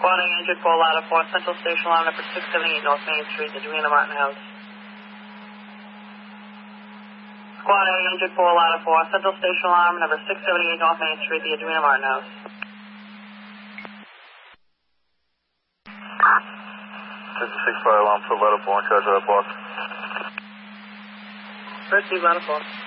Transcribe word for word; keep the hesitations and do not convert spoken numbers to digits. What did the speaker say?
Squad A, injured four, ladder four, Central Station alarm number six seventy-eight North Main Street, Edwina Martin House. Squad A, injured four, ladder four, Central Station alarm number six seventy-eight North Main Street, the Edwina Martin House. fifty-six fire alarm for ladder four in charge of that block. First, ladder four.